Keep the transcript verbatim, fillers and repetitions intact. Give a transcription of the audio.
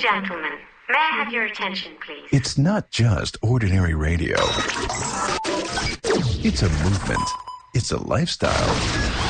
gentlemen, may I have your attention, please? It's not just ordinary radio. It's a movement. It's a lifestyle.